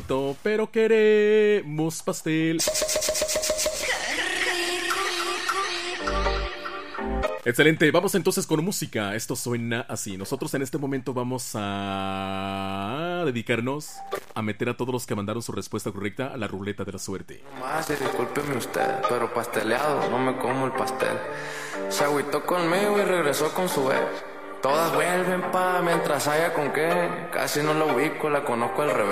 momento, pero queremos pastel. Excelente, vamos entonces con música. Esto suena así. Nosotros en este momento vamos a dedicarnos a meter a todos los que mandaron su respuesta correcta a la ruleta de la suerte. No más, discúlpeme usted, pero pasteleado, no me como el pastel. Se agüitó conmigo y regresó con su ex. Todas vuelven pa' mientras haya con qué. Casi no la ubico, la conozco al revés.